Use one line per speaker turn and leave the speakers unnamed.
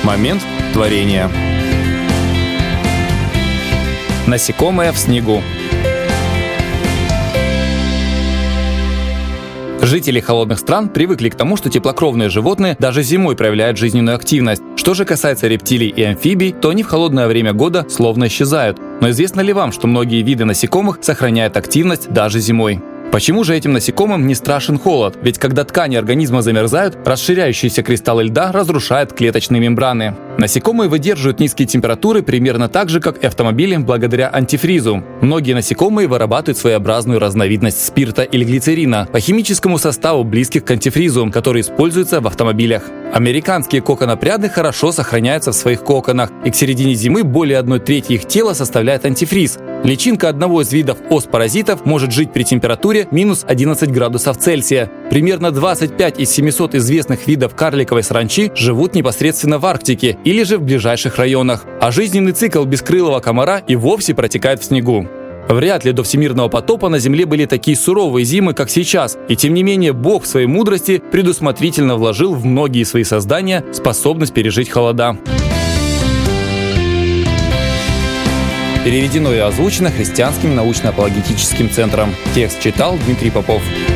Момент творения. Насекомое в снегу. Жители холодных стран привыкли к тому, что теплокровные животные даже зимой проявляют жизненную активность. Что же касается рептилий и амфибий, то они в холодное время года словно исчезают. Но известно ли вам, что многие виды насекомых сохраняют активность даже зимой? Почему же этим насекомым не страшен холод? Ведь когда ткани организма замерзают, расширяющиеся кристаллы льда разрушают клеточные мембраны. Насекомые выдерживают низкие температуры примерно так же, как и автомобили, благодаря антифризу. Многие насекомые вырабатывают своеобразную разновидность спирта или глицерина по химическому составу, близких к антифризу, который используется в автомобилях. Американские коконопряды хорошо сохраняются в своих коконах, и к середине зимы более 1/3 их тела составляет антифриз. Личинка одного из видов ос-паразитов может жить при температуре минус 11 градусов Цельсия. Примерно 25 из 700 известных видов карликовой саранчи живут непосредственно в Арктике или же в ближайших районах, а жизненный цикл бескрылого комара и вовсе протекает в снегу. Вряд ли до всемирного потопа на Земле были такие суровые зимы, как сейчас, и тем не менее Бог в своей мудрости предусмотрительно вложил в многие свои создания способность пережить холода. Переведено и озвучено Христианским научно-апологетическим центром. Текст читал Дмитрий Попов.